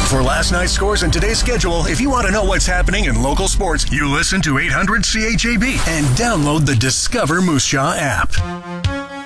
For last night's scores and today's schedule, if you want to know what's happening in local sports, you listen to 800 CHAB and download the Discover Moose Jaw app.